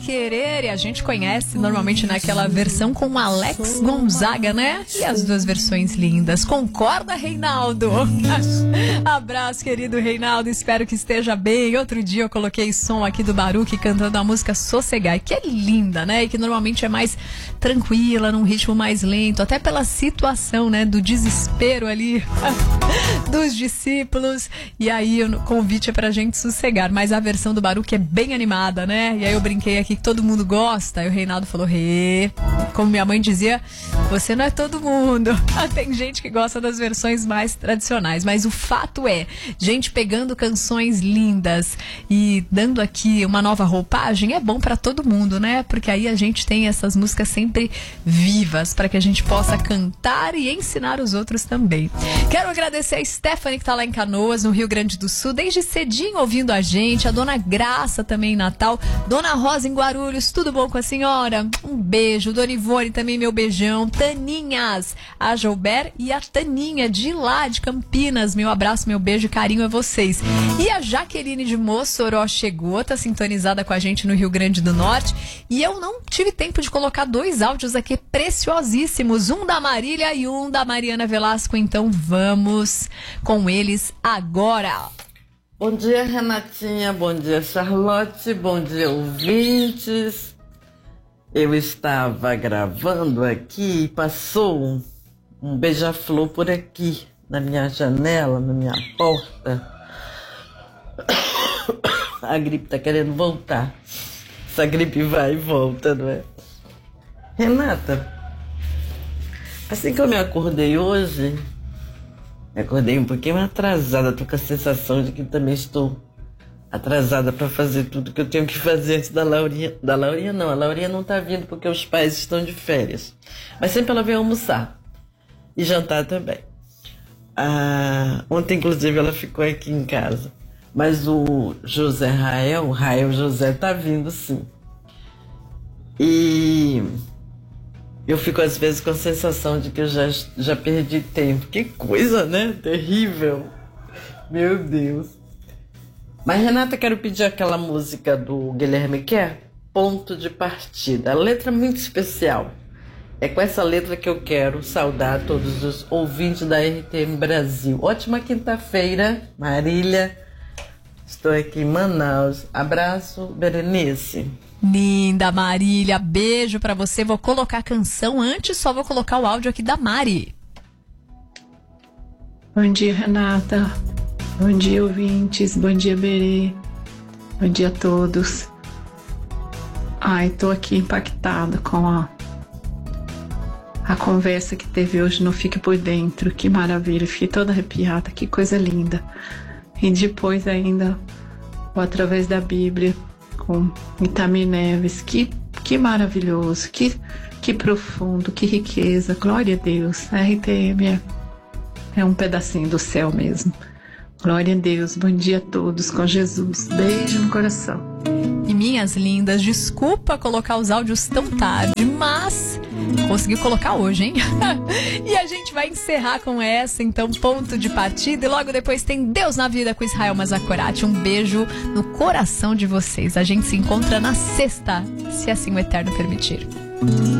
Querer, e a gente conhece normalmente naquela versão com Alex Gonzaga, né? E as duas versões lindas. Concorda, Reinaldo? Abraço, querido Reinaldo, espero que esteja bem. Outro dia eu coloquei som aqui do Baruque cantando a música Sossegai, que é linda, né? E que normalmente é mais tranquila, num ritmo mais lento, até pela situação, né? Do desespero ali dos discípulos. E aí o convite é pra gente sossegar, mas a versão do Baruque é bem animada, né? E aí eu brinquei aqui que todo mundo gosta, e o Reinaldo falou, como minha mãe dizia, você não é todo mundo. Tem gente que gosta das versões mais tradicionais, mas o fato é, gente pegando canções lindas e dando aqui uma nova roupagem é bom pra todo mundo, né? Porque aí a gente tem essas músicas sempre vivas, para que a gente possa cantar e ensinar os outros também. Quero agradecer a Stephanie, que tá lá em Canoas, no Rio Grande do Sul, desde cedinho ouvindo a gente, a Dona Graça também em Natal, Dona Rosa em Guarulhos, tudo bom com a senhora? Um beijo. Dona Ivone também, meu beijão. Taninhas, a Joubert e a Taninha de lá, de Campinas, meu abraço, meu beijo e carinho a vocês. E a Jaqueline de Mossoró chegou, tá sintonizada com a gente no Rio Grande do Norte, e eu não tive tempo de colocar dois áudios aqui preciosíssimos, um da Marília e um da Mariana Velasco, então vamos com eles agora. Bom dia, Renatinha, bom dia, Charlotte, bom dia, ouvintes. Eu estava gravando aqui e passou um beija-flor por aqui, na minha janela, na minha porta. A gripe tá querendo voltar. Essa gripe vai e volta, não é? Renata, assim que eu me acordei hoje, acordei um pouquinho atrasada, tô com a sensação de que também estou atrasada para fazer tudo que eu tenho que fazer antes da Laurinha. Da Laurinha não, a Laurinha não tá vindo porque os pais estão de férias. Mas sempre ela vem almoçar e jantar também. Ontem, inclusive, ela ficou aqui em casa. Mas o Rael José tá vindo sim. E eu fico às vezes com a sensação de que eu já perdi tempo. Que coisa, né? Terrível. Meu Deus. Mas, Renata, quero pedir aquela música do Guilherme Kerr, Ponto de Partida. A letra é muito especial. É com essa letra que eu quero saudar todos os ouvintes da RTM Brasil. Ótima quinta-feira, Marília. Estou aqui em Manaus. Abraço, Berenice. Linda, Marília, beijo pra você. Vou colocar a canção antes, só vou colocar o áudio aqui da Mari. Bom dia, Renata. Bom dia, ouvintes. Bom dia, Berê. Bom dia a todos. Tô aqui impactada com a conversa que teve hoje no Fique Por Dentro. Que maravilha, fiquei toda arrepiada, que coisa linda. E depois ainda o Através da Bíblia com Itami Neves, que maravilhoso, que profundo, que riqueza, glória a Deus. A RTM é um pedacinho do céu mesmo. Glória a Deus, bom dia a todos, com Jesus, beijo no coração. E minhas lindas, desculpa colocar os áudios tão tarde, mas consegui colocar hoje, hein? E a gente vai encerrar com essa, então, Ponto de Partida, e logo depois tem Deus na Vida com Israel Mazakorati. Um beijo no coração de vocês. A gente se encontra na sexta, se assim o Eterno permitir.